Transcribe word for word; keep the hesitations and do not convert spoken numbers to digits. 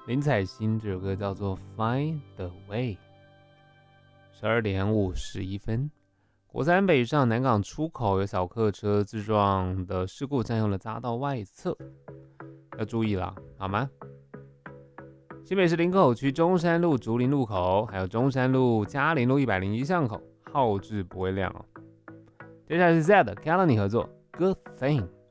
林采欣这首歌叫做 Find the Way。十二点五十一分，国三北上南港出口有小客车自撞的事故占用了匝道外侧，要注意啦，好吗？新北市林口区中山路竹林路口，还有中山路嘉林路一百零一巷口，号志不会亮哦。接下来是 Z 的 Kalani 合作 Good Thing。